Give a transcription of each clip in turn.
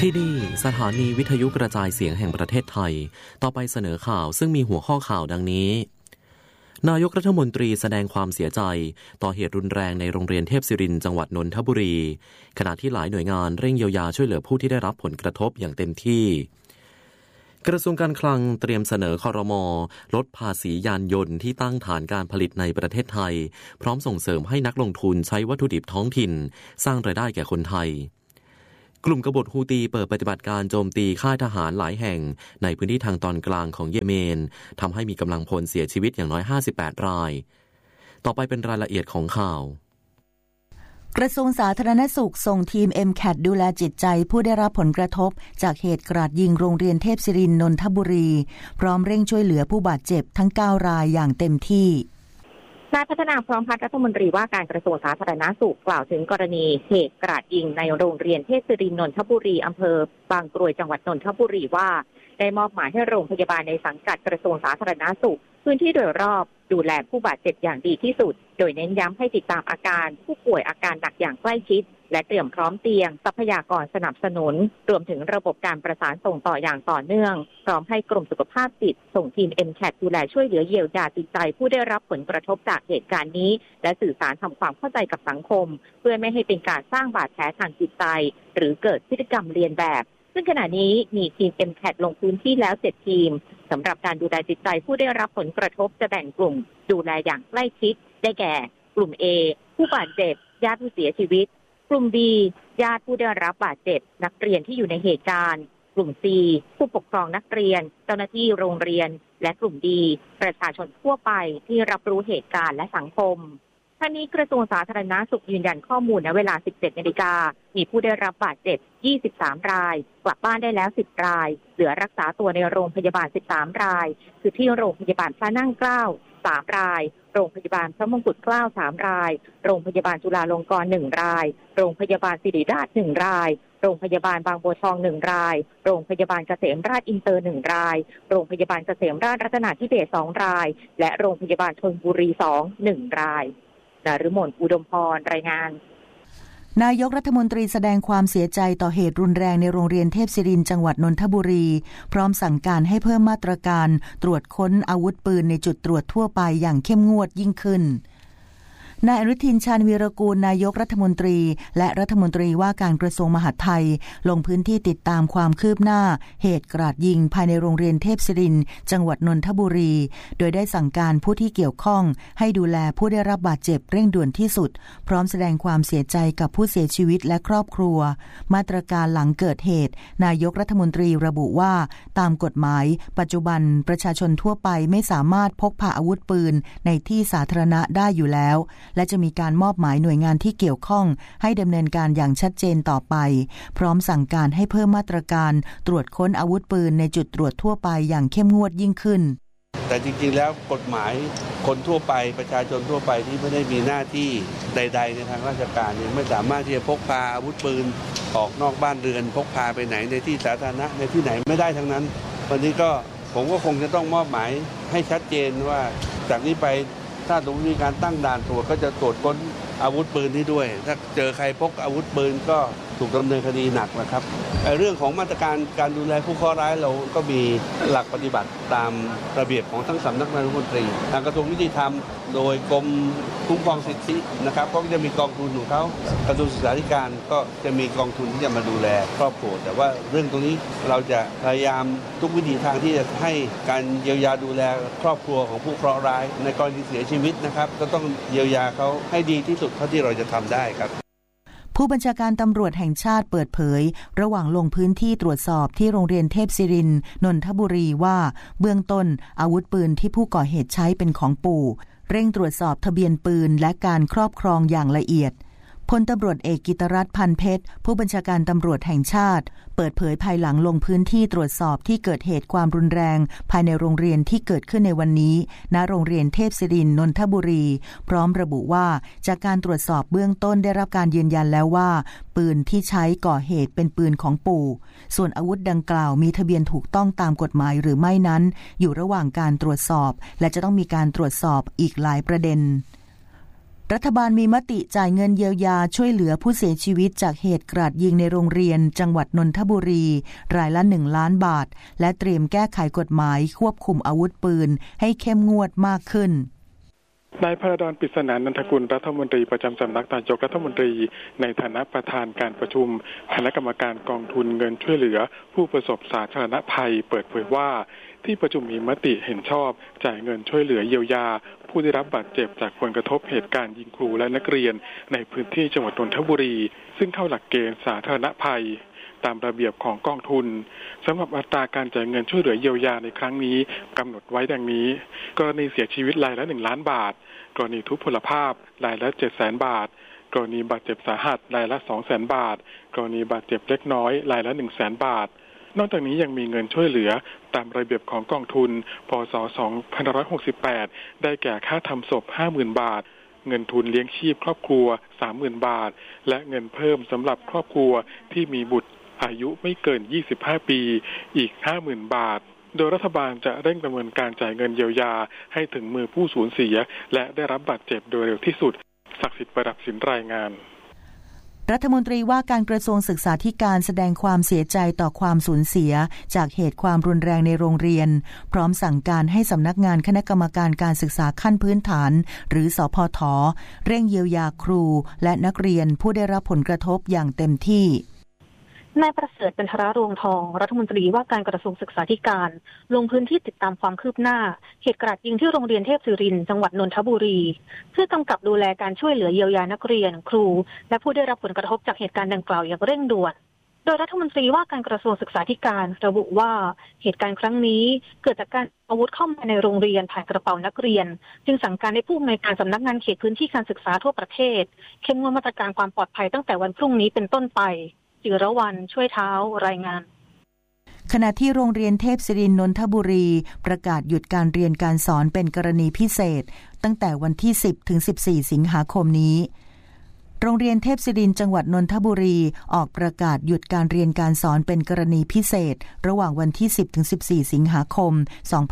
ที่นี่สถานีวิทยุกระจายเสียงแห่งประเทศไทยต่อไปเสนอข่าวซึ่งมีหัวข้อข่าวดังนี้นายกรัฐมนตรีแสดงความเสียใจต่อเหตุรุนแรงในโรงเรียนเทพศิรินทร์จังหวัดนนทบุรีขณะที่หลายหน่วยงานเร่งเยียวยาช่วยเหลือผู้ที่ได้รับผลกระทบอย่างเต็มที่กระทรวงการคลังเตรียมเสนอครม.ลดภาษียานยนต์ที่ตั้งฐานการผลิตในประเทศไทยพร้อมส่งเสริมให้นักลงทุนใช้วัตถุดิบท้องถิ่นสร้างรายได้แก่คนไทยกลุ่มกบฏฮูตีเปิดปฏิบัติการโจมตีค่ายทหารหลายแห่งในพื้นที่ทางตอนกลางของเยเมนทำให้มีกำลังพลเสียชีวิตอย่างน้อย58รายต่อไปเป็นรายละเอียดของข่าวกระทรวงสาธารณสุขส่งทีม MCAT ดูแลจิตใจผู้ได้รับผลกระทบจากเหตุกราดยิงโรงเรียนเทพศิรินทร์นนทบุรีพร้อมเร่งช่วยเหลือผู้บาดเจ็บทั้ง9รายอย่างเต็มที่นายพัฒนาพร้อมพัฒน์รัฐมนตรีว่าการกระทรวงสาธารณสุขกล่าวถึงกรณีเหตุกราดยิงในโรงเรียนเทพศิรินทร์นนทบุรีอำเภอบางกรวยจังหวัดนนทบุรีว่าได้มอบหมายให้โรงพยาบาลในสังกัดกระทรวงสาธารณสุขพื้นที่โดยรอบดูแลผู้บาดเจ็บอย่างดีที่สุดโดยเน้นย้ำให้ติดตามอาการผู้ป่วยอาการหนักอย่างใกล้ชิดและเตรียมพร้อมเตียงทรัพยากรสนับสนุนรวมถึงระบบการประสานส่งต่ออย่างต่อเนื่องพร้อมให้กรมสุขภาพจิตส่งทีม MCAT ดูแลช่วยเหลือเยียวยาจิตใจผู้ได้รับผลกระทบจากเหตุการณ์นี้และสื่อสารทำความเข้าใจกับสังคมเพื่อไม่ให้เป็นการสร้างบาดแผลทางจิตใจหรือเกิดพฤติกรรมเลียนแบบซึ่งขณะนี้มีทีม MCAT ลงพื้นที่แล้ว7ทีมสำหรับการดูแลจิตใจผู้ได้รับผลกระทบจะแบ่งกลุ่มดูแลอย่างใกล้ชิดได้แก่กลุ่ม A ผู้บาดเจ็บญาติผู้เสียชีวิตกลุ่ม B ญาติผู้ได้รับบาดเจ็บนักเรียนที่อยู่ในเหตุการณ์กลุ่ม C ผู้ปกครองนักเรียนเจ้าหน้าที่โรงเรียนและกลุ่ม D ประชาชนทั่วไปที่รับรู้เหตุการณ์และสังคมทั้งนี้กระทรวงสาธารณสุขยืนยันข้อมูลณเวลา 17 นาฬิกามีผู้ได้รับบาดเจ็บ23รายกลับบ้านได้แล้ว10รายเหลือรักษาตัวในโรงพยาบาล13รายคือที่โรงพยาบาลพระนั่งเกล้า3รายโรงพยาบาลพระมงกุฎเกล้า3รายโรงพยาบาลจุฬาลงกรณ์1รายโรงพยาบาลศิริราช1รายโรงพยาบาลบางบัวทอง1รายโรงพยาบาลเกษมราชอินเตอร์1รายโรงพยาบาลเกษมราชรัตนาธิเบศร2รายและโรงพยาบาลธนบุรี2 1รายนฤมลอุดมพรรายงานนายกรัฐมนตรีแสดงความเสียใจต่อเหตุรุนแรงในโรงเรียนเทพศิรินทร์จังหวัดนนทบุรีพร้อมสั่งการให้เพิ่มมาตรการตรวจค้นอาวุธปืนในจุดตรวจทั่วไปอย่างเข้มงวดยิ่งขึ้นนายอนุทินชาญวีรกูลนายกรัฐมนตรีและรัฐมนตรีว่าการกระทรวงมหาดไทยลงพื้นที่ติดตามความคืบหน้าเหตุกราดยิงภายในโรงเรียนเทพศิรินทร์จังหวัดนนทบุรีโดยได้สั่งการผู้ที่เกี่ยวข้องให้ดูแลผู้ได้รับบาดเจ็บเร่งด่วนที่สุดพร้อมแสดงความเสียใจกับผู้เสียชีวิตและครอบครัวมาตรการหลังเกิดเหตุนายกรัฐมนตรีระบุว่าตามกฎหมายปัจจุบันประชาชนทั่วไปไม่สามารถพกพาอาวุธปืนในที่สาธารณะได้อยู่แล้วและจะมีการมอบหมายหน่วยงานที่เกี่ยวข้องให้ดำเนินการอย่างชัดเจนต่อไปพร้อมสั่งการให้เพิ่มมาตรการตรวจค้นอาวุธปืนในจุดตรวจทั่วไปอย่างเข้มงวดยิ่งขึ้นแต่จริงๆแล้วกฎหมายคนทั่วไปประชาชนทั่วไปที่ไม่ได้มีหน้าที่ใดๆในทางราชการไม่สามารถที่จะพกพาอาวุธปืนออกนอกบ้านเรือนพกพาไปไหนในที่สาธารณะในที่ไหนไม่ได้ทั้งนั้นวันนี้ก็ผมก็คงจะต้องมอบหมายให้ชัดเจนว่าจากนี้ไปถ้าต้องมีการตั้งด่านตรวจก็จะตรวจค้นอาวุธปืนนี้ด้วยถ้าเจอใครพกอาวุธปืนก็ถูกดำเนินคดีหนักนะครับเรื่องของมาตรการการดูแลผู้เคราะห์ร้ายเราก็มีหลักปฏิบัติตามระเบียบของทั้งสำนักนายกรัฐมนตรีทางกระทรวงยุติธรรมโดยกรมคุ้มครองสิทธินะครับก็จะมีกองทุนของเขากระทรวงศึกษาธิการก็จะมีกองทุนที่จะมาดูแลครอบครัวแต่ว่าเรื่องตรงนี้เราจะพยายามทุกวิถีทางที่จะให้การเยียวยาดูแลครอบครัวของผู้เคราะห์ร้ายในกรณีเสียชีวิตนะครับก็ต้องเยียวยาเขาให้ดีที่สุดเท่าที่เราจะทำได้ครับผู้บัญชาการตำรวจแห่งชาติเปิดเผยระหว่างลงพื้นที่ตรวจสอบที่โรงเรียนเทพศิรินทร์นนทบุรีว่าเบื้องต้นอาวุธปืนที่ผู้ก่อเหตุใช้เป็นของปู่เร่งตรวจสอบทะเบียนปืนและการครอบครองอย่างละเอียดพลตำรวจเอกกิตรัตน์พันเพชรผู้บัญชาการตำรวจแห่งชาติเปิดเผยภายหลังลงพื้นที่ตรวจสอบที่เกิดเหตุความรุนแรงภายในโรงเรียนที่เกิดขึ้นในวันนี้ณโรงเรียนเทพศิรินทร์นนทบุรีพร้อมระบุว่าจากการตรวจสอบเบื้องต้นได้รับการยืนยันแล้วว่าปืนที่ใช้ก่อเหตุเป็นปืนของปู่ส่วนอาวุธดังกล่าวมีทะเบียนถูกต้องตามกฎหมายหรือไม่นั้นอยู่ระหว่างการตรวจสอบและจะต้องมีการตรวจสอบอีกหลายประเด็นรัฐบาลมีมติจ่ายเงินเยียวยาช่วยเหลือผู้เสียชีวิตจากเหตุกราดยิงในโรงเรียนจังหวัดนนทบุรีรายละ1 ล้านบาทและเตรียมแก้ไขกฎหมายควบคุมอาวุธปืนให้เข้มงวดมากขึ้นนายพระดอนปริศนานันทกุลรัฐมนตรีประจำสำนักนายกรัฐมนตรีในฐานะประธานการประชุมคณะกรรมการกองทุนเงินช่วยเหลือผู้ประสบสาธารณภัยเปิดเผยว่าที่ประชุมมีมติเห็นชอบจ่ายเงินช่วยเหลือเยียวยาผู้ได้รับบาดเจ็บจากผลกระทบเหตุการณ์ยิงครูและนักเรียนในพื้นที่จังหวัดนนทบุรีซึ่งเข้าหลักเกณฑ์สาธารณภัยตามระเบียบของกองทุนสำหรับอัตราการจ่ายเงินช่วยเหลือเยียวยาในครั้งนี้กำหนดไว้ดังนี้กรณีเสียชีวิตรายละ1 ล้านบาทกรณีทุพพลภาพรายละ 700,000 บาทกรณีบาดเจ็บสาหัสรายละ 200,000 บาทกรณีบาดเจ็บเล็กน้อยรายละ 100,000 บาทนอกจากนี้ยังมีเงินช่วยเหลือตามระเบียบของกองทุนพ.ศ. 2568ได้แก่ค่าทำศพ 50,000 บาทเงินทุนเลี้ยงชีพครอบครัว 30,000 บาทและเงินเพิ่มสำหรับครอบครัวที่มีบุตรอายุไม่เกิน25 ปีอีก 50,000 บาทโดยรัฐบาลจะเร่งดำเนินการจ่ายเงินเยียวยาให้ถึงมือผู้สูญเสียและได้รับบาดเจ็บโดยเร็วที่สุดศักดิ์สิทธิ์ประดับสินรายงานรัฐมนตรีว่าการกระทรวงศึกษาธิการแสดงความเสียใจต่อความสูญเสียจากเหตุความรุนแรงในโรงเรียนพร้อมสั่งการให้สำนักงานคณะกรรมการการศึกษาขั้นพื้นฐานหรือสพฐเร่งเยียวยาครูและนักเรียนผู้ได้รับผลกระทบอย่างเต็มที่นายประเสริฐจันทรรวงทองรัฐมนตรีว่าการกระทรวงศึกษาธิการลงพื้นที่ติดตามความคืบหน้าเหตุกราดยิงที่โรงเรียนเทพศิรินทร์จังหวัดนนทบุรีเพื่อกำกับดูแลการช่วยเหลือเยียวยานักเรียนครูและผู้ได้รับผลกระทบจากเหตุการณ์ดังกล่าวอย่างเร่งด่วนโดยรัฐมนตรีว่าการกระทรวงศึกษาธิการระบุว่าเหตุการณ์ครั้งนี้เกิดจากการอาวุธเข้ามาในโรงเรียนผ่านกระเป๋านักเรียนจึงสั่งการให้ผู้อำนวยการสำนักงานเขตพื้นที่การศึกษาทั่วประเทศเข้มงวดมาตรการความปลอดภัยตั้งแต่วันพรุ่งนี้เป็นต้นไปจิรวรรณช่วยเท้ารายงานขณะที่โรงเรียนเทพศิรินทร์นนทบุรีประกาศหยุดการเรียนการสอนเป็นกรณีพิเศษตั้งแต่วันที่10ถึง14สิงหาคมนี้โรงเรียนเทพศิรินทร์จังหวัดนนทบุรีออกประกาศหยุดการเรียนการสอนเป็นกรณีพิเศษระหว่างวันที่10ถึง14สิงหาคม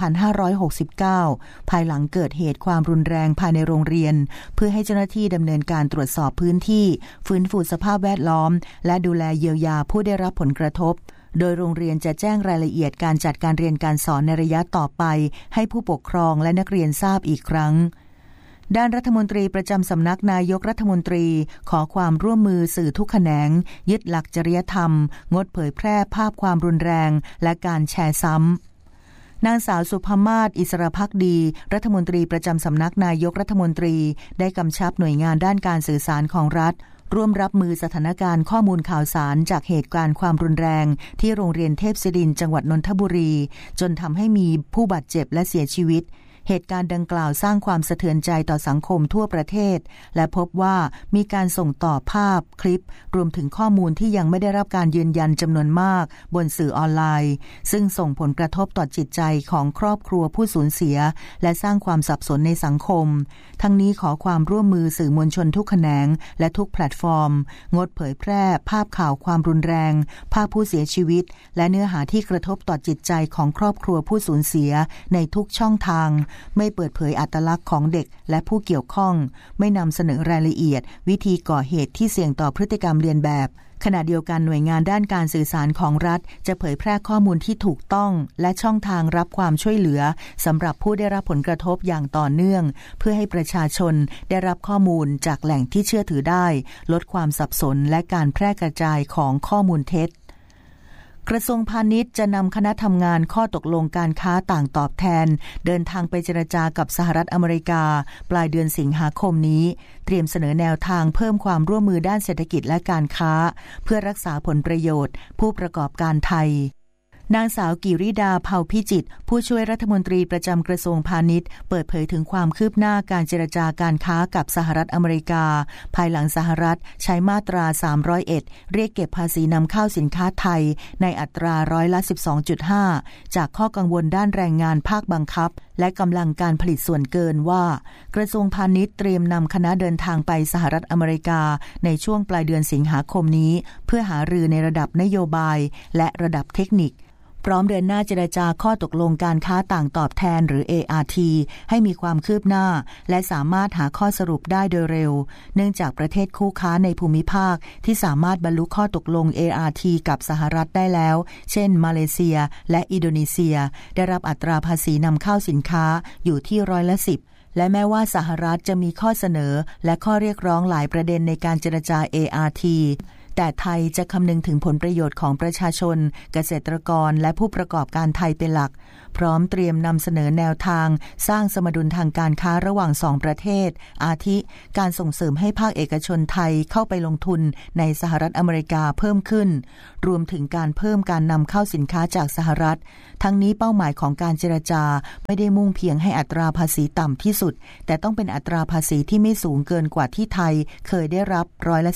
2569ภายหลังเกิดเหตุความรุนแรงภายในโรงเรียนเพื่อให้เจ้าหน้าที่ดำเนินการตรวจสอบพื้นที่ฟื้นฟูสภาพแวดล้อมและดูแลเยียวยาผู้ได้รับผลกระทบโดยโรงเรียนจะแจ้งรายละเอียดการจัดการเรียนการสอนในระยะต่อไปให้ผู้ปกครองและนักเรียนทราบอีกครั้งด้านรัฐมนตรีประจำสำนักนายกรัฐมนตรีขอความร่วมมือสื่อทุกแขนงยึดหลักจริยธรรมงดเผยแพร่ภาพความรุนแรงและการแชร์ซ้ำนางสาวสุภมาศอิสรภักดีรัฐมนตรีประจำสำนักนายกรัฐมนตรีได้กำชับหน่วยงานด้านการสื่อสารของรัฐร่วมรับมือสถานการณ์ข้อมูลข่าวสารจากเหตุการณ์ความรุนแรงที่โรงเรียนเทพศิรินทร์จังหวัดนนทบุรีจนทำให้มีผู้บาดเจ็บและเสียชีวิตเหตุการณ์ดังกล่าวสร้างความสะเทือนใจต่อสังคมทั่วประเทศและพบว่ามีการส่งต่อภาพคลิปรวมถึงข้อมูลที่ยังไม่ได้รับการยืนยันจำนวนมากบนสื่อออนไลน์ซึ่งส่งผลกระทบต่อจิตใจของครอบครัวผู้สูญเสียและสร้างความสับสนในสังคมทั้งนี้ขอความร่วมมือสื่อมวลชนทุกแขนงและทุกแพลตฟอร์มงดเผยแพร่ภาพข่าวความรุนแรงภาพผู้เสียชีวิตและเนื้อหาที่กระทบต่อจิตใจของครอบครัวผู้สูญเสียในทุกช่องทางไม่เปิดเผยอัตลักษณ์ของเด็กและผู้เกี่ยวข้องไม่นำเสนอรายละเอียดวิธีก่อเหตุที่เสี่ยงต่อพฤติกรรมเลียนแบบขณะเดียวกันหน่วยงานด้านการสื่อสารของรัฐจะเผยแพร่ข้อมูลที่ถูกต้องและช่องทางรับความช่วยเหลือสำหรับผู้ได้รับผลกระทบอย่างต่อเนื่องเพื่อให้ประชาชนได้รับข้อมูลจากแหล่งที่เชื่อถือได้ลดความสับสนและการแพร่กระจายของข้อมูลเท็จกระทรวงพาณิชย์จะนำคณะทำงานข้อตกลงการค้าต่างตอบแทนเดินทางไปเจรจากับสหรัฐอเมริกาปลายเดือนสิงหาคมนี้เตรียมเสนอแนวทางเพิ่มความร่วมมือด้านเศรษฐกิจและการค้าเพื่อรักษาผลประโยชน์ผู้ประกอบการไทยนางสาวกิริดาเผ่าพิจิตรผู้ช่วยรัฐมนตรีประจำกระทรวงพาณิชย์เปิดเผยถึงความคืบหน้าการเจรจาการค้ากับสหรัฐอเมริกาภายหลังสหรัฐใช้มาตรา301เรียกเก็บภาษีนำเข้าสินค้าไทยในอัตราร้อยละ 12.5 จากข้อกังวลด้านแรงงานภาคบังคับและกำลังการผลิตส่วนเกินว่ากระทรวงพาณิชย์เตรียมนำคณะเดินทางไปสหรัฐอเมริกาในช่วงปลายเดือนสิงหาคมนี้เพื่อหารือในระดับนโยบายและระดับเทคนิคพร้อมเดินหน้าเจรจาข้อตกลงการค้าต่างตอบแทนหรือ ART ให้มีความคืบหน้าและสามารถหาข้อสรุปได้โดยเร็วเนื่องจากประเทศคู่ค้าในภูมิภาคที่สามารถบรรลุข้อตกลง ART กับสหรัฐได้แล้วเช่นมาเลเซียและอินโดนีเซียได้รับอัตราภาษีนำเข้าสินค้าอยู่ที่10%และแม้ว่าสหรัฐจะมีข้อเสนอและข้อเรียกร้องหลายประเด็นในการเจรจา ARTแต่ไทยจะคำนึงถึงผลประโยชน์ของประชาชนเกษตรกรและผู้ประกอบการไทยเป็นหลักพร้อมเตรียมนำเสนอแนวทางสร้างสมดุลทางการค้าระหว่าง2ประเทศอาทิการส่งเสริมให้ภาคเอกชนไทยเข้าไปลงทุนในสหรัฐอเมริกาเพิ่มขึ้นรวมถึงการเพิ่มการนำเข้าสินค้าจากสหรัฐทั้งนี้เป้าหมายของการเจรจาไม่ได้มุ่งเพียงให้อัตราภาษีต่ำที่สุดแต่ต้องเป็นอัตราภาษีที่ไม่สูงเกินกว่าที่ไทยเคยได้รับ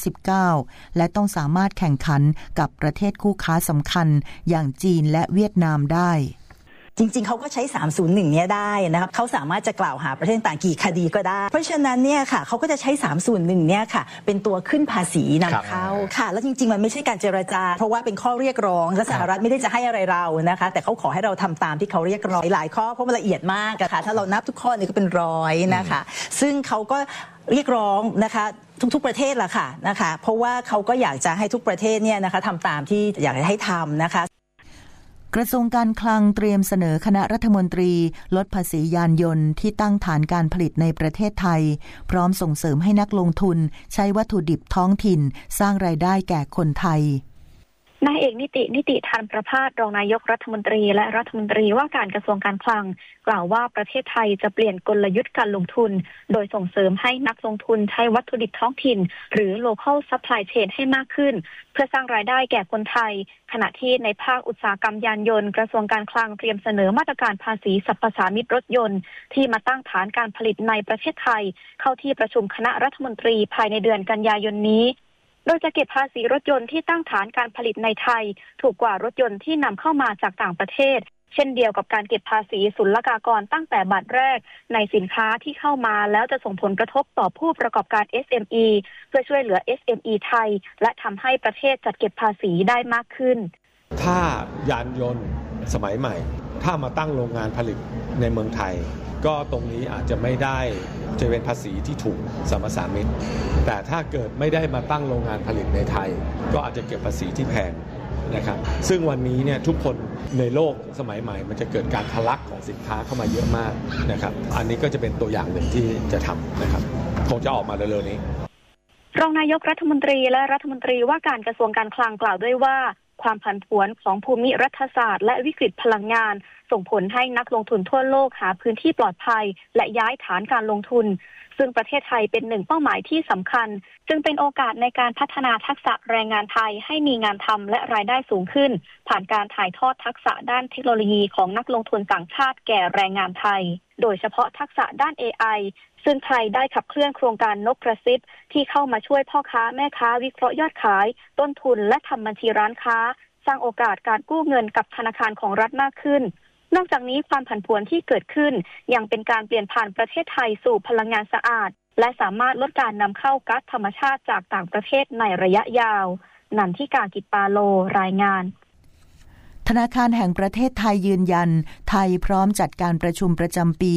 19%และต้องสามารถแข่งขันกับประเทศคู่ค้าสำคัญอย่างจีนและเวียดนามได้จริงๆเขาก็ใช้301เนี่ยได้นะครับเขาสามารถจะกล่าวหาประเทศต่างกี่คดีก็ได้เพราะฉะนั้นเนี่ยค่ะเขาก็จะใช้301เนี่ยค่ะเป็นตัวขึ้นภาษีนำเข้าค่ะแล้วจริงๆมันไม่ใช่การเจรจาเพราะว่าเป็นข้อเรียกร้องและสหรัฐไม่ได้จะให้อะไรเรานะคะแต่เขาขอให้เราทำตามที่เขาเรียกร้องหลายข้อเพราะมันละเอียดมากค่ะถ้าเรานับทุกข้อนี่ก็เป็น100นะคะซึ่งเขาก็เรียกร้องนะคะทุกๆประเทศละค่ะนะคะเพราะว่าเขาก็อยากจะให้ทุกประเทศเนี่ยนะคะทำตามที่อยากให้ทำนะคะกระทรวงการคลังเตรียมเสนอคณะรัฐมนตรีลดภาษียานยนต์ที่ตั้งฐานการผลิตในประเทศไทยพร้อมส่งเสริมให้นักลงทุนใช้วัตถุดิบท้องถิ่นสร้างรายได้แก่คนไทยนายเอกนิติธารประภาสรองนายกรัฐมนตรีและรัฐมนตรีว่าการกระทรวงการคลังกล่าวว่าประเทศไทยจะเปลี่ยนกลยุทธ์การลงทุนโดยส่งเสริมให้นักลงทุนใช้วัตถุดิบท้องถิ่นหรือ local supply chain ให้มากขึ้นเพื่อสร้างรายได้แก่คนไทยขณะที่ในภาคอุตสาหกรรมยานยนต์กระทรวงการคลังเตรียมเสนอมาตรการภาษีสรรพสามิตรถยนต์ที่มาตั้งฐานการผลิตในประเทศไทยเข้าที่ประชุมคณะรัฐมนตรีภายในเดือนกันยายนนี้โดยจะเก็บภาษีรถยนต์ที่ตั้งฐานการผลิตในไทยถูกกว่ารถยนต์ที่นำเข้ามาจากต่างประเทศเช่นเดียวกับการเก็บภาษีศุลกากรตั้งแต่บัตรแรกในสินค้าที่เข้ามาแล้วจะส่งผลกระทบต่อผู้ประกอบการ SME เพื่อช่วยเหลือ SME ไทยและทำให้ประเทศจัดเก็บภาษีได้มากขึ้นถ้ายานยนต์สมัยใหม่ถ้ามาตั้งโรงงานผลิตในเมืองไทยก็ตรงนี้อาจจะไม่ได้จะเป็นภาษีที่ถูกสรรพสามิตแต่ถ้าเกิดไม่ได้มาตั้งโรงงานผลิตในไทยก็อาจจะเก็บภาษีที่แพงนะครับซึ่งวันนี้เนี่ยทุกคนในโลกสมัยใหม่มันจะเกิดการทะลักของสินค้าเข้ามาเยอะมากนะครับอันนี้ก็จะเป็นตัวอย่างหนึ่งที่จะทำนะครับคงจะออกมาเร็วๆนี้รองนายกรัฐมนตรีและรัฐมนตรีว่าการกระทรวงการคลังกล่าวด้วยว่าความผันผวนของภูมิรัฐศาสตร์และวิกฤตพลังงานส่งผลให้นักลงทุนทั่วโลกหาพื้นที่ปลอดภัยและย้ายฐานการลงทุนซึ่งประเทศไทยเป็นหนึ่งเป้าหมายที่สำคัญจึงเป็นโอกาสในการพัฒนาทักษะแรงงานไทยให้มีงานทำและรายได้สูงขึ้นผ่านการถ่ายทอดทักษะด้านเทคโนโลยีของนักลงทุนต่างชาติแก่แรงงานไทยโดยเฉพาะทักษะด้าน AI ซึ่งไทยได้ขับเคลื่อนโครงการนกกระซิบที่เข้ามาช่วยพ่อค้าแม่ค้าวิเคราะห์ยอดขายต้นทุนและทำบัญชีร้านค้าสร้างโอกาสการกู้เงินกับธนาคารของรัฐมากขึ้นนอกจากนี้ความผันผวนที่เกิดขึ้นยังเป็นการเปลี่ยนผ่านประเทศไทยสู่พลังงานสะอาดและสามารถลดการนำเข้าก๊าซธรรมชาติจากต่างประเทศในระยะยาวนันทิกา กิจปาโลรายงานธนาคารแห่งประเทศไทยยืนยันไทยพร้อมจัดการประชุมประจำปี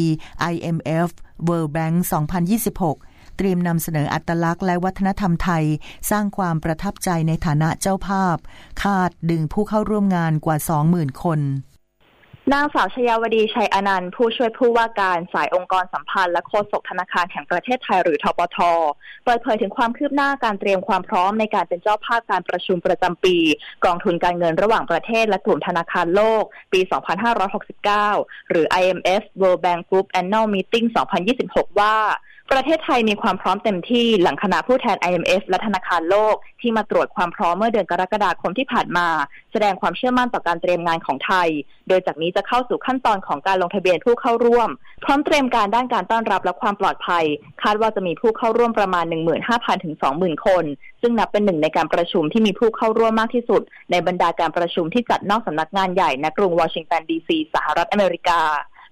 IMF World Bank 2026เตรียมนำเสนออัตลักษณ์และวัฒนธรรมไทยสร้างความประทับใจในฐานะเจ้าภาพคาดดึงผู้เข้าร่วมงานกว่า 20,000 คนนางสาวชยาวดีชัยอนันต์ผู้ช่วยผู้ว่าการสายองค์กรสัมพันธ์และโฆษกธนาคารแห่งประเทศไทยหรือธปท.เปิดเผยถึงความคืบหน้าการเตรียมความพร้อมในการเป็นเจ้าภาพการประชุมประจำปีกองทุนการเงินระหว่างประเทศและกลุ่มธนาคารโลกปี 2569 หรือ IMF World Bank Group Annual Meeting 2026 ว่าประเทศไทยมีความพร้อมเต็มที่หลังคณะผู้แทน IMF และธนาคารโลกที่มาตรวจความพร้อมเมื่อเดือนกรกฎาคมที่ผ่านมาแสดงความเชื่อมั่นต่อการเตรียมงานของไทยโดยจากนี้จะเข้าสู่ขั้นตอนของการลงทะเบียนผู้เข้าร่วมพร้อมเตรียมการด้านการต้อนรับและความปลอดภัยคาดว่าจะมีผู้เข้าร่วมประมาณ 15,000 ถึง 20,000 คนซึ่งนับเป็นหนึ่งในการประชุมที่มีผู้เข้าร่วมมากที่สุดในบรรดาการประชุมที่จัดนอกสำนักงานใหญ่ณกรุงวอชิงตันดีซีสหรัฐอเมริกาโ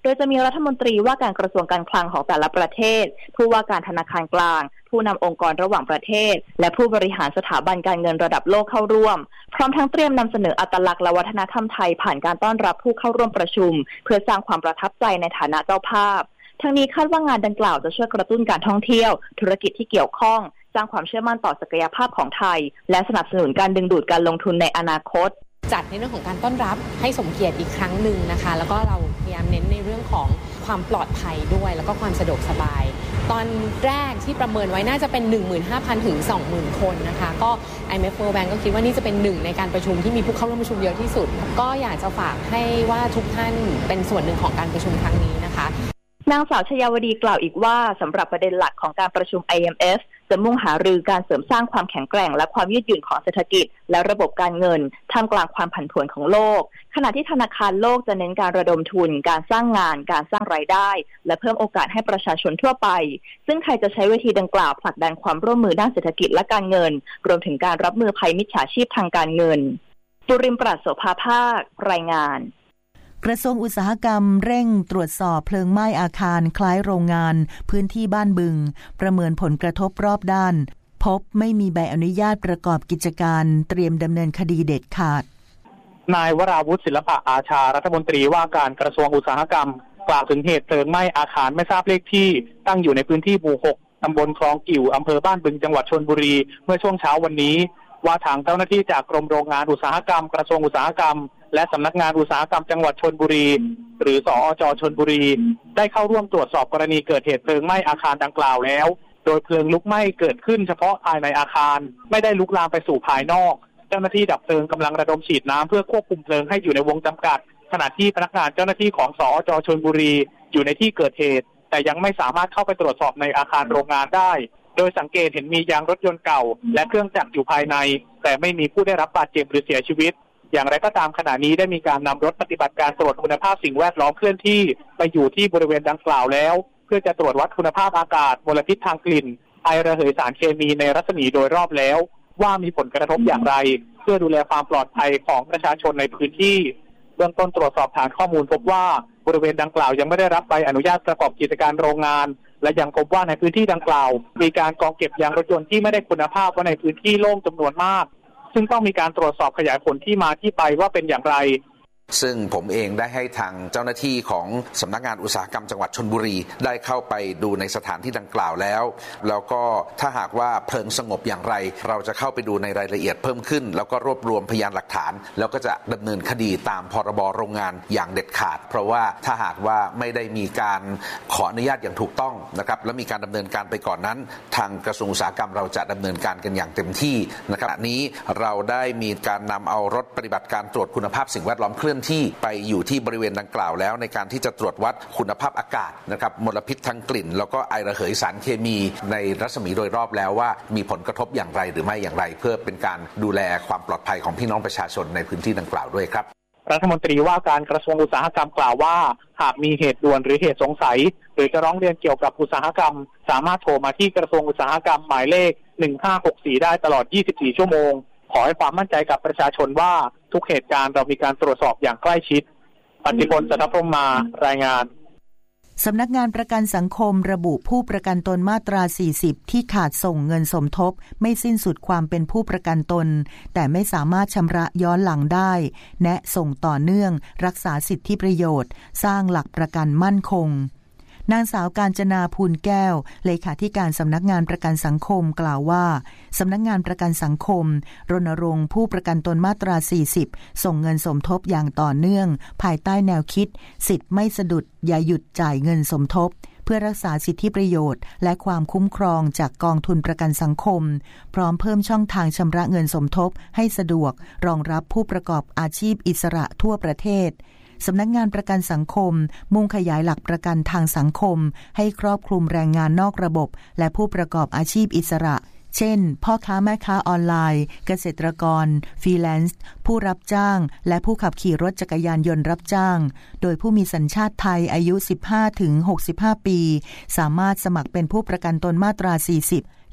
ดยจะมีรัฐมนตรีว่าการกระทรวงการคลังของแต่ละประเทศผู้ว่าการธนาคารกลางผู้นำองค์กรระหว่างประเทศและผู้บริหารสถาบันการเงินระดับโลกเข้าร่วมพร้อมทั้งเตรียมนำเสนออัตลักษณ์และวัฒนธรรมไทยผ่านการต้อนรับผู้เข้าร่วมประชุมเพื่อสร้างความประทับใจในฐานะเจ้าภาพทั้งนี้คาดว่างานดังกล่าวจะช่วยกระตุ้นการท่องเที่ยวธุรกิจที่เกี่ยวข้องสร้างความเชื่อมั่นต่อศักยภาพของไทยและสนับสนุนการดึงดูดการลงทุนในอนาคตจัดในเรื่องของการต้อนรับให้สมเกียรติอีกครั้งหนึ่งนะคะแล้วก็เราพยายามเน้นในเรื่องของความปลอดภัยด้วยแล้วก็ความสะดวกสบายตอนแรกที่ประเมินไว้น่าจะเป็น 15,000 ถึง 20,000 คนนะคะก็ IMF World Bank ก็คิดว่านี่จะเป็นหนึ่งในการประชุมที่มีผู้เข้าร่วมประชุมเยอะที่สุดก็อยากจะฝากให้ว่าทุกท่านเป็นส่วนหนึ่งของการประชุมครั้งนี้นะคะนางสาวชยาวดีกล่าวอีกว่าสำหรับประเด็นหลักของการประชุม IMF จะมุ่งหารือการเสริมสร้างความแข็งแกร่งและความยืดหยุ่นของเศรษฐกิจและระบบการเงินท่ามกลางความผันผวนของโลกขณะที่ธนาคารโลกจะเน้นการระดมทุนการสร้างงานการสร้างรายได้และเพิ่มโอกาสให้ประชาชนทั่วไปซึ่งไทยจะใช้เวทีดังกล่าวผลักดันความร่วมมือด้านเศรษฐกิจและการเงินรวมถึงการรับมือภัยมิจฉาชีพทางการเงินจุริมปราศโสภาภาครายงานกระทรวงอุตสาหกรรมเร่งตรวจสอบเพลิงไหม้อาคารคล้ายโรงงานพื้นที่บ้านบึงประเมินผลกระทบรอบด้านพบไม่มีใบอนุญาตประกอบกิจการเตรียมดำเนินคดีเด็ดขาดนายวราวุฒิศิลปะอาชารัฐมนตรีว่าการกระทรวงอุตสาหกรรมกล่าวถึงเหตุเพลิงไหม้อาคารไม่ทราบเลขที่ตั้งอยู่ในพื้นที่หมู่ 6 ตำบลคลองกิ่วอำเภอบ้านบึงจังหวัดชลบุรีเมื่อช่วงเช้าวันนี้ว่าทางเจ้าหน้าที่จากกรมโรงงานอุตสาหกรรมกระทรวงอุตสาหกรรมและสำนักงานอุตสาหกรรมจังหวัดชลบุรีหรือสอจ.ชลบุรีได้เข้าร่วมตรวจสอบกรณีเกิดเหตุเพลิงไหม้อาคารดังกล่าวแล้วโดยเพลิงลุกไหม้เกิดขึ้นเฉพาะภายในอาคารไม่ได้ลุกลามไปสู่ภายนอกเจ้าหน้าที่ดับเพลิงกำลังระดมฉีดน้ำเพื่อควบคุมเพลิงให้อยู่ในวงจำกัดขณะที่พนักงานเจ้าหน้าที่ของสอจ.ชลบุรีอยู่ในที่เกิดเหตุแต่ยังไม่สามารถเข้าไปตรวจสอบในอาคารโรงงานได้โดยสังเกตเห็นมียางรถยนต์เก่าและเครื่องจักรอยู่ภายในแต่ไม่มีผู้ได้รับบาดเจ็บหรือเสียชีวิตอย่างไรก็ตามขณะนี้ได้มีการนำรถปฏิบัติการตรวจคุณภาพสิ่งแวดล้อมเคลื่อนที่ไปอยู่ที่บริเวณดังกล่าวแล้วเพื่อจะตรวจวัดคุณภาพอากาศมลพิษทางกลิ่นไอระเหยสารเคมีในรัศมีโดยรอบแล้วว่ามีผลกระทบอย่างไรเพื่อดูแลความปลอดภัยของประชาชนในพื้นที่เบื้องต้นตรวจสอบฐานข้อมูลพบว่าบริเวณดังกล่าวยังไม่ได้รับใบอนุญาตประกอบกิจการโรงงานและยังพบว่าในพื้นที่ดังกล่าวมีการกองเก็บยางรถยนต์ที่ไม่ได้คุณภาพไว้ในพื้นที่โล่งจำนวนมากซึ่งต้องมีการตรวจสอบขยายผลที่มาที่ไปว่าเป็นอย่างไรซึ่งผมเองได้ให้ทางเจ้าหน้าที่ของสำนักงานอุตสาหกรรมจังหวัดชลบุรีได้เข้าไปดูในสถานที่ดังกล่าวแล้วก็ถ้าหากว่าเพลิงสงบอย่างไรเราจะเข้าไปดูในรายละเอียดเพิ่มขึ้นแล้วก็รวบรวมพยานหลักฐานแล้วก็จะดำเนินคดีตามพรบโรงงานอย่างเด็ดขาดเพราะว่าถ้าหากว่าไม่ได้มีการขออนุญาตอย่างถูกต้องนะครับและมีการดำเนินการไปก่อนนั้นทางกระทรวงอุตสาหกรรมเราจะดำเนินการกันอย่างเต็มที่นะครับนี้เราได้มีการนำเอารถปฏิบัติการตรวจคุณภาพสิ่งแวดล้อมเคลื่อนที่ไปอยู่ที่บริเวณดังกล่าวแล้วในการที่จะตรวจวัดคุณภาพอากาศนะครับมลพิษทางกลิ่นแล้วก็ไอระเหยสารเคมีในรัศมีโดยรอบแล้วว่ามีผลกระทบอย่างไรหรือไม่อย่างไรเพื่อเป็นการดูแลความปลอดภัยของพี่น้องประชาชนในพื้นที่ดังกล่าวด้วยครับรัฐมนตรีว่าการกระทรวงอุตสาหกรรมกล่าวว่าหากมีเหตุด่วนหรือเหตุสงสัยหรือจะร้องเรียนเกี่ยวกับอุตสาหกรรมสามารถโทรมาที่กระทรวงอุตสาหกรรมหมายเลข1564ได้ตลอด24ชั่วโมงขอให้ความมั่นใจกับประชาชนว่าทุกเหตุการณ์เรามีการตรวจสอบอย่างใกล้ชิดปฏิพล จันทพรหมมารายงานสำนักงานประกันสังคมระบุผู้ประกันตนมาตรา40ที่ขาดส่งเงินสมทบไม่สิ้นสุดความเป็นผู้ประกันตนแต่ไม่สามารถชำระย้อนหลังได้แนะส่งต่อเนื่องรักษาสิทธิประโยชน์สร้างหลักประกันมั่นคงนางสาวกาญจนาภูลแก้วเลขาธิการสำนักงานประกันสังคมกล่าวว่าสำนักงานประกันสังคมรณรงค์ผู้ประกันตนมาตรา40ส่งเงินสมทบอย่างต่อเนื่องภายใต้แนวคิดสิทธิ์ไม่สะดุดอย่าหยุดจ่ายเงินสมทบเพื่อรักษาสิทธิประโยชน์และความคุ้มครองจากกองทุนประกันสังคมพร้อมเพิ่มช่องทางชำระเงินสมทบให้สะดวกรองรับผู้ประกอบอาชีพอิสระทั่วประเทศสำนักงานประกันสังคมมุ่งขยายหลักประกันทางสังคมให้ครอบคลุมแรงงานนอกระบบและผู้ประกอบอาชีพอิสระเช่นพ่อค้าแม่ค้าออนไลน์เกษตรกรฟรีแลนซ์ผู้รับจ้างและผู้ขับขี่รถจักรยานยนต์รับจ้างโดยผู้มีสัญชาติไทยอายุ 15-65 ปีสามารถสมัครเป็นผู้ประกันตนมาตรา40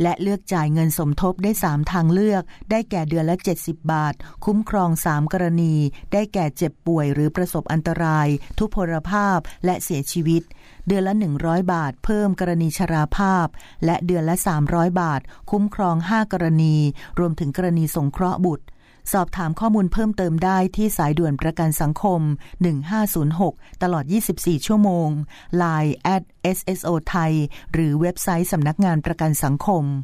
และเลือกจ่ายเงินสมทบได้3ทางเลือกได้แก่เดือนละ70บาทคุ้มครอง3กรณีได้แก่เจ็บป่วยหรือประสบอันตรายทุพพลภาพและเสียชีวิตเดือนละ100บาทเพิ่มกรณีชราภาพและเดือนละ300บาทคุ้มครอง5กรณีรวมถึงกรณีสงเคราะห์บุตรสอบถามข้อมูลเพิ่มเติมได้ที่สายด่วนประกันสังคม1506ตลอด24ชั่วโมง LINE @SSO ไทยหรือเว็บไซต์สำนักงานประกันสังคม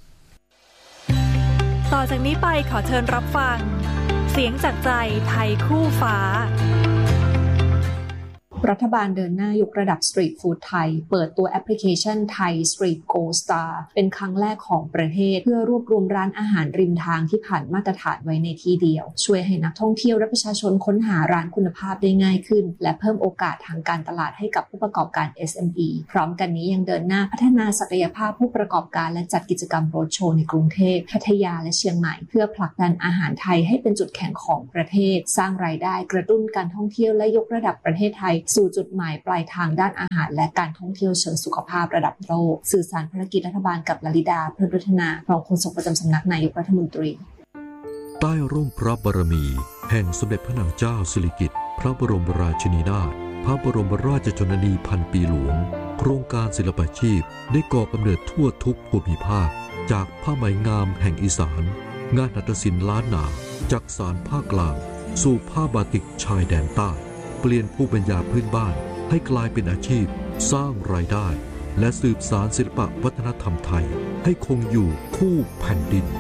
ต่อจากนี้ไปขอเชิญรับฟังเสียงจากใจไทยคู่ฟ้ารัฐบาลเดินหน้ายกระดับสตรีทฟู้ดไทยเปิดตัวแอปพลิเคชันไทยสตรีทโกสตาร์เป็นครั้งแรกของประเทศเพื่อรวบรวมร้านอาหารริมทางที่ผ่านมาตรฐานไว้ในที่เดียวช่วยให้นักท่องเที่ยวและประชาชนค้นหาร้านคุณภาพได้ง่ายขึ้นและเพิ่มโอกาสทางการตลาดให้กับผู้ประกอบการ SME พร้อมกันนี้ยังเดินหน้าพัฒนาศักยภาพผู้ประกอบการและจัดกิจกรรมโรดโชว์ในกรุงเทพพัทยาและเชียงใหม่เพื่อผลักดันอาหารไทยให้เป็นจุดแข็งของประเทศสร้างรายได้กระตุ้นการท่องเที่ยวและยกระดับประเทศไทยสู่จุดหมายปลายทางด้านอาหารและการท่องเที่ยวเชิงสุขภาพระดับโลกสื่อสารภารกิจรัฐบาลกับลลิดาเพลินวัฒนารองโฆษกประจำสำนักนายกรัฐมนตรีใต้ร่มพระบารมีแห่งสมเด็จพระนางเจ้าสิริกิติ์พระบรมราชินีนาถพระบรมราชชนนีพันปีหลวงโครงการศิลปาชีพได้ก่อกำเนิดทั่วทุกภูมิภาคจากผ้าไหมงามแห่งอีสานงานหัตถศิลป์ล้านนาจากสานภาคกลางสู่ผ้าบาติกชายแดนใต้เปลี่ยนภูมิปัญญาพื้นบ้านให้กลายเป็นอาชีพสร้างรายได้และสืบสานศิลปวัฒนธรรมไทยให้คงอยู่คู่แผ่นดิน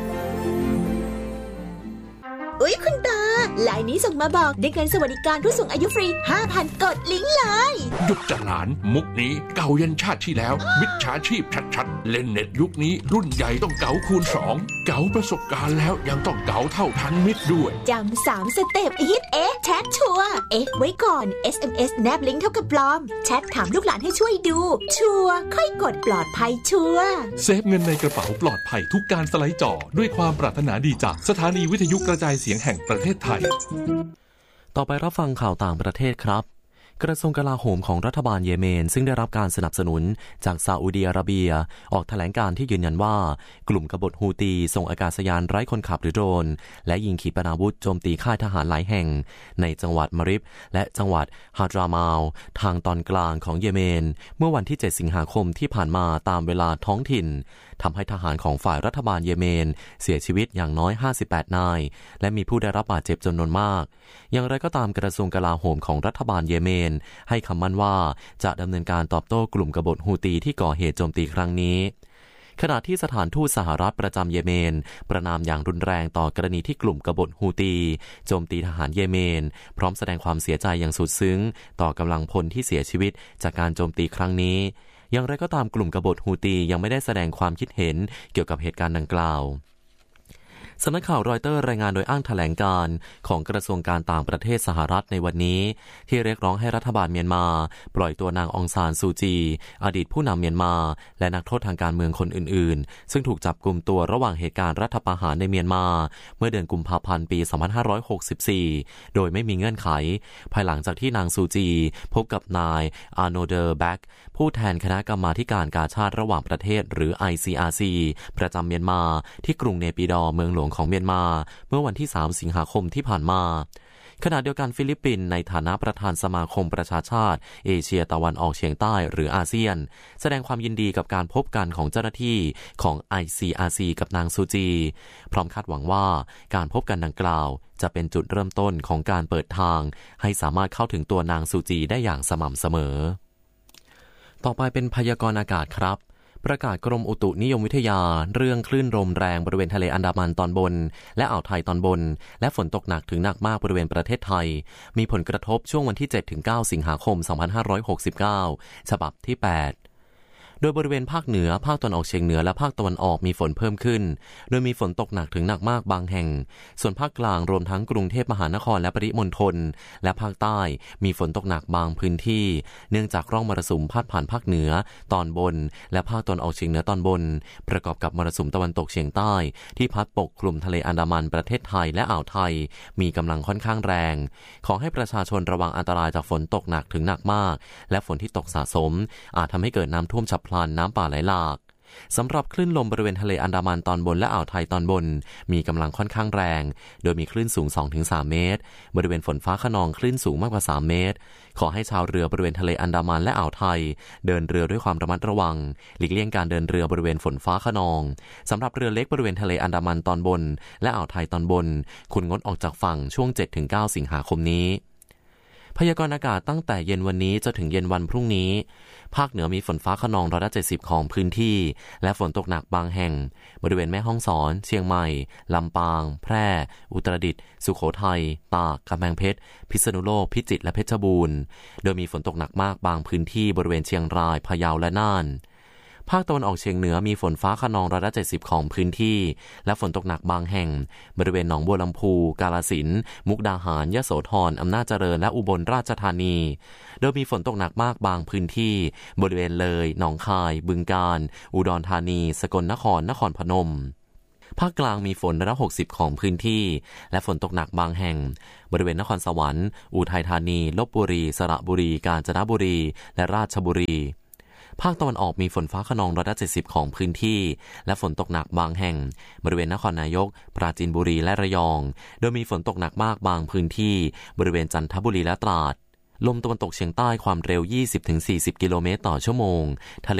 อุ๊ยคุณตาไลน์นี้ส่งมาบอกได้เงินสวัสดิการผู้สูงอายุฟรี 5,000 กดลิงก์เลยหยุดจัดหลานมุกนี้เก่ายันชาติที่แล้วมิจฉาชีพชัดๆเล่นเน็ตยุคนี้รุ่นใหญ่ต้องเก๋าคูณ2เก๋าประสบการณ์แล้วยังต้องเก๋าเท่าทันมิตรด้วยจำ3 สเต็ปฮิตแชทชัวร์ไว้ก่อน SMS แนบลิงก์เท่ากับปลอมแชทถามลูกหลานให้ช่วยดูชัวร์ค่อยกดปลอดภัยชัวร์เซฟเงินในกระเป๋าปลอดภัยทุกการสไลด์จอด้วยความปรารถนาดีจากสถานีวิทยุกระจายเสียงแห่งประเทศไทยต่อไปรับฟังข่าวต่างประเทศครับกระทรวงกลาโหมของรัฐบาลเยเมนซึ่งได้รับการสนับสนุนจากซาอุดิอาระเบียออกแถลงการที่ยืนยันว่ากลุ่มกบฏฮูตีส่งอากาศยานไร้คนขับหรือโดรนและยิงขีปนาวุธโจมตีค่ายทหารหลายแห่งในจังหวัดมาริบและจังหวัดฮาดรามาลทางตอนกลางของเยเมนเมื่อวันที่7สิงหาคมที่ผ่านมาตามเวลาท้องถิ่นทำให้ทหารของฝ่ายรัฐบาลเยเมนเสียชีวิตอย่างน้อย58นายและมีผู้ได้รับบาดเจ็บจำนวนมากอย่างไรก็ตามกระทรวงกลาโหมของรัฐบาลเยเมนให้คำมั่นว่าจะดำเนินการตอบโต้กลุ่มกบฏฮูตีที่ก่อเหตุโจมตีครั้งนี้ขณะที่สถานทูตสหรัฐประจำเยเมนประณามอย่างรุนแรงต่อกรณีที่กลุ่มกบฏฮูตีโจมตีทหารเยเมนพร้อมแสดงความเสียใจอย่างสุดซึ้งต่อกำลังพลที่เสียชีวิตจากการโจมตีครั้งนี้อย่างไรก็ตามกลุ่มกบฏฮูตียังไม่ได้แสดงความคิดเห็นเกี่ยวกับเหตุการณ์ดังกล่าวสำนักข่าวรอยเตอร์รายงานโดยอ้างแถลงการของกระทรวงการต่างประเทศสหรัฐในวันนี้ที่เรียกร้องให้รัฐบาลเมียนมาปล่อยตัวนางองซานซูจีอดีตผู้นำเมียนมาและนักโทษทางการเมืองคนอื่นๆซึ่งถูกจับกุมตัวระหว่างเหตุการณ์รัฐประหารในเมียนมาเมื่อเดือนกุมภาพันธ์ปี2564โดยไม่มีเงื่อนไขภายหลังจากที่นางซูจีพบกับนายอาโนเดอร์แบ็กผู้แทนคณะกรรมาธิการกาชาดระหว่างประเทศหรือ ICRC ประจำเมียนมาที่กรุงเนปิดอร์เมืองหลวงของเมียนมาเมื่อวันที่3สิงหาคมที่ผ่านมาขณะเดียวกันฟิลิปปินส์ในฐานะประธานสมาคมประชาชาติเอเชียตะวันออกเฉียงใต้หรืออาเซียนแสดงความยินดีกับการพบกันของเจ้าหน้าที่ของ ICRC กับนางซูจีพร้อมคาดหวังว่าการพบกันดังกล่าวจะเป็นจุดเริ่มต้นของการเปิดทางให้สามารถเข้าถึงตัวนางซูจีได้อย่างสม่ำเสมอต่อไปเป็นพยากรณ์อากาศครับประกาศกรมอุตุนิยมวิทยาเรื่องคลื่นลมแรงบริเวณทะเลอันดามันตอนบนและอ่าวไทยตอนบนและฝนตกหนักถึงหนักมากบริเวณประเทศไทยมีผลกระทบช่วงวันที่ 7-9 สิงหาคม 2569 ฉบับที่ 8โดยบริเวณภาคเหนือภาคตะวันออกเฉียงเหนือและภาคตะวันออกมีฝนเพิ่มขึ้นโดยมีฝนตกหนักถึงหนักมากบางแห่งส่วนภาคกลางรวมทั้งกรุงเทพมหานครและปริมณฑลและภาคใต้มีฝนตกหนักบางพื้นที่เนื่องจากร่องมรสุมพาดผ่านภาคเหนือตอนบนและภาคตะวันออกเฉียงเหนือตอนบนประกอบกับมรสุมตะวันตกเฉียงใต้ที่พัดปกคลุมทะเลอันดามันประเทศไทยและอ่าวไทยมีกำลังค่อนข้างแรงขอให้ประชาชนระวังอันตรายจากฝนตกหนักถึงหนักมากและฝนที่ตกสะสมอาจทำให้เกิดน้ำท่วมฉับพลันน้ำป่าไหลหลากสำหรับคลื่นลมบริเวณทะเลอันดามันตอนบนและอ่าวไทยตอนบนมีกำลังค่อนข้างแรงโดยมีคลื่นสูง 2-3 เมตรบริเวณฝนฟ้าคะนองคลื่นสูงมากกว่า3 เมตรขอให้ชาวเรือบริเวณทะเลอันดามันและอ่าวไทยเดินเรือด้วยความระมัดระวังหลีกเลี่ยงการเดินเรือบริเวณฝนฟ้าคะนองสำหรับเรือเล็กบริเวณทะเลอันดามันตอนบนและอ่าวไทยตอนบนควรงดออกจากฝั่งช่วง 7-9 สิงหาคมนี้พยากรณ์อากาศตั้งแต่เย็นวันนี้จนถึงเย็นวันพรุ่งนี้ภาคเหนือมีฝนฟ้าคะนอง170ของพื้นที่และฝนตกหนักบางแห่งบริเวณแม่ฮ่องสอนเชียงใหม่ลำปางแพร่อุตรดิตถ์สุโขทัยตากกำแพงเพชรพิษณุโลกพิจิตรและเพชรบูรณ์โดยมีฝนตกหนักมากบางพื้นที่บริเวณเชียงรายพะเยาและน่านภาคตะวันออกเฉียงเหนือมีฝนฟ้าคะนอง170ของพื้นที่และฝนตกหนักบางแห่งบริเวณหนองบัวลำพูกาฬสินธุ์มุกดาหารยโสธรอำนาจเจริญและอุบลราชธานีโดยมีฝนตกหนักมากบางพื้นที่บริเวณเลยหนองคายบึงกาฬอุดรธานีสกลนครนครพนมภาคกลางมีฝน160ของพื้นที่และฝนตกหนักบางแห่งบริเวณนครสวรรค์อุทัยธานีลพบุรีสระบุรีกาญจนบุรีและราชบุรีภาคตะวันออกมีฝนฟ้าคะนอง170ของพื้นที่และฝนตกหนักบางแห่งบริเวณนครนายกปราจีนบุรีและระยองโดยมีฝนตกหนักมากบางพื้นที่บริเวณจันทบุรีและตราดลมตะวันตกเฉียงใต้ความเร็ว 20-40 กิโลเมตรต่อชั่วโมงทะเล